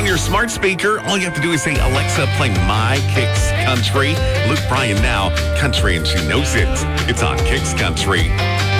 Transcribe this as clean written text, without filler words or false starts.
your smart speaker. All you have to do is say, Alexa, play My Kicks Country. Luke Bryan now, country, and she knows it. It's on Kicks Country.